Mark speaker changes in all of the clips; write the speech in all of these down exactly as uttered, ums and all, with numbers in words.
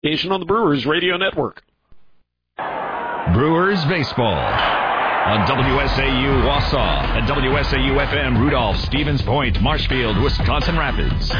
Speaker 1: Station on the Brewers Radio Network.
Speaker 2: Brewers baseball on W S A U Wausau and W S A U F M Rudolph, Stevens Point, Marshfield, Wisconsin Rapids.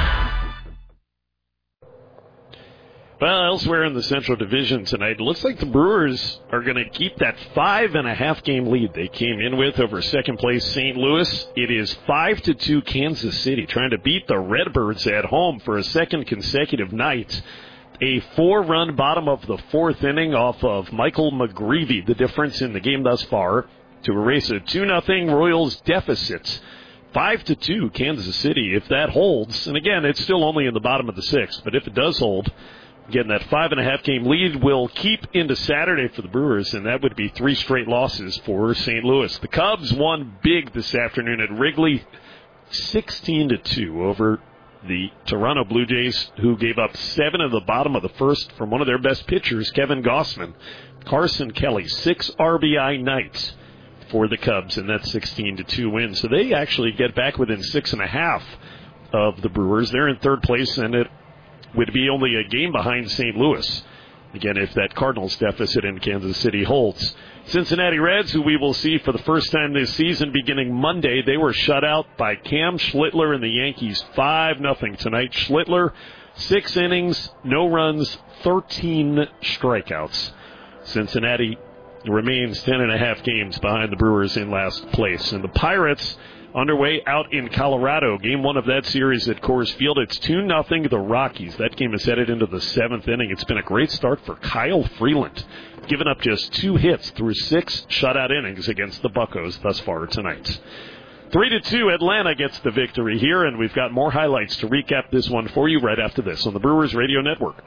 Speaker 1: Well, elsewhere in the Central Division tonight, it looks like the Brewers are going to keep that five and a half game lead they came in with over second place Saint Louis. It is five to two Kansas City, trying to beat the Redbirds at home for a second consecutive night. A four-run bottom of the fourth inning off of Michael McGreevy, the difference in the game thus far, to erase a two nothing Royals deficit. five to two Kansas City, if that holds. And again, it's still only in the bottom of the sixth, but if it does hold, again, that five and a half game lead will keep into Saturday for the Brewers, and that would be three straight losses for Saint Louis. The Cubs won big this afternoon at Wrigley, sixteen to two over the Toronto Blue Jays, who gave up seven in the bottom of the first from one of their best pitchers, Kevin Gausman. Carson Kelly, six R B I nights for the Cubs in that sixteen to two win. So they actually get back within six and a half of the Brewers. They're in third place, and it would be only a game behind Saint Louis. Again, if that Cardinals deficit in Kansas City holds. Cincinnati Reds, who we will see for the first time this season beginning Monday, they were shut out by Cam Schlittler and the Yankees five nothing tonight. Schlittler, six innings, no runs, thirteen strikeouts. Cincinnati remains ten and a half games behind the Brewers in last place. And the Pirates underway out in Colorado. Game one of that series at Coors Field. It's two nothing the Rockies. That game is headed into the seventh inning. It's been a great start for Kyle Freeland, giving up just two hits through six shutout innings against the Buccos thus far tonight. Three to two, Atlanta gets the victory here, and we've got more highlights to recap this one for you right after this on the Brewers Radio Network.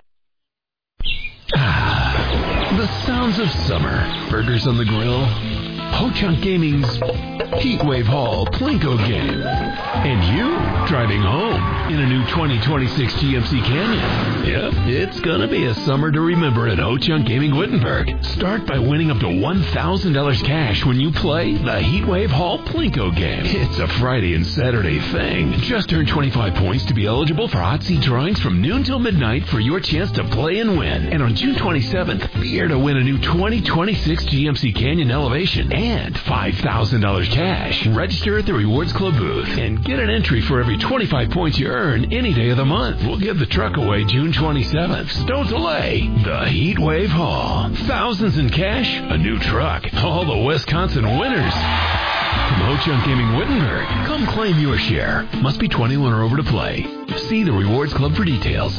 Speaker 3: Ah, the sounds of summer. Burgers on the grill. Ho-Chunk Gaming's Heatwave Hall Plinko game. And you driving home in a new twenty twenty-six G M C Canyon. Yep, it's gonna be a summer to remember at Ho-Chunk Gaming Wittenberg. Start by winning up to one thousand dollars cash when you play the Heatwave Hall Plinko game. It's a Friday and Saturday thing. Just earn twenty-five points to be eligible for hot seat drawings from noon till midnight for your chance to play and win. And on June twenty-seventh, be here to win a new twenty twenty-six G M C Canyon Elevation and five thousand dollars cash. Register at the Rewards Club booth and get an entry for every twenty-five points you earn any day of the month. We'll give the truck away June twenty-seventh. So don't delay. The Heatwave Hall. Thousands in cash, a new truck. All the Wisconsin winners. From Ho-Chunk Gaming Wittenberg, come claim your share. Must be twenty-one or over to play. See the Rewards Club for details.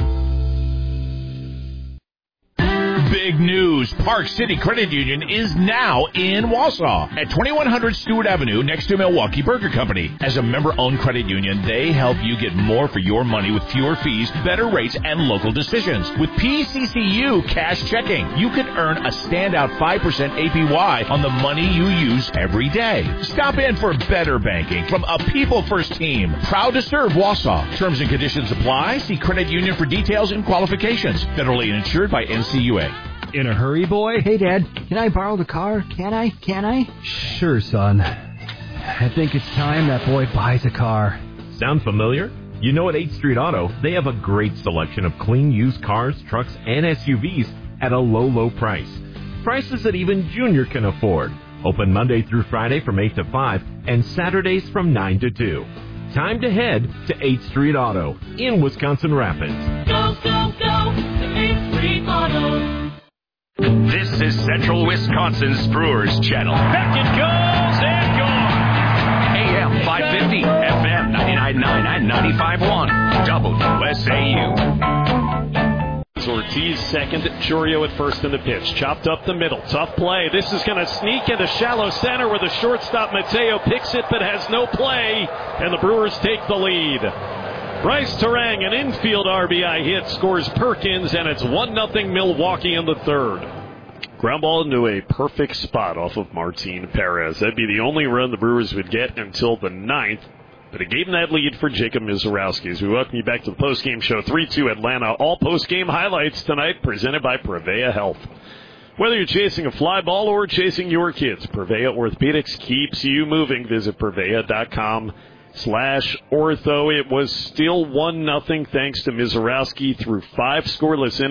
Speaker 4: Big news. Park City Credit Union is now in Wausau at twenty-one hundred Stewart Avenue next to Milwaukee Burger Company. As a member-owned credit union, they help you get more for your money with fewer fees, better rates, and local decisions. With P C C U Cash Checking, you can earn a standout five percent A P Y on the money you use every day. Stop in for better banking from a people-first team. Proud to serve Wausau. Terms and conditions apply. See credit union for details and qualifications. Federally insured by N C U A.
Speaker 5: In a hurry, boy?
Speaker 6: Hey, Dad, can I borrow the car? Can I? Can I?
Speaker 5: Sure, son. I think it's time that boy buys a car.
Speaker 7: Sound familiar? You know, at eighth Street Auto, they have a great selection of clean used cars, trucks, and S U Vs at a low, low price. Prices that even Junior can afford. Open Monday through Friday from eight to five and Saturdays from nine to two. Time to head to eighth Street Auto in Wisconsin Rapids.
Speaker 8: Go, go, go to eighth Street Auto.
Speaker 2: This is Central Wisconsin's Brewers Channel.
Speaker 4: Back it goes and gone.
Speaker 2: A M five fifty, F M ninety-nine point nine and ninety-five point one. W S A U.
Speaker 1: Ortiz second, Churio at first in the pitch. Chopped up the middle. Tough play. This is going to sneak into shallow center where the shortstop Mateo picks it but has no play, and the Brewers take the lead. Bryce Terang, an infield R B I hit, scores Perkins, and it's one nothing Milwaukee in the third. Ground ball into a perfect spot off of Martin Perez. That'd be the only run the Brewers would get until the ninth. But it gave them that lead for Jacob Mizorowski. As we welcome you back to the postgame show, three two Atlanta. All postgame highlights tonight presented by Prevea Health. Whether you're chasing a fly ball or chasing your kids, Prevea Orthopedics keeps you moving. Visit Prevea dot com slash ortho. It was still one nothing thanks to Mizorowski through five scoreless innings.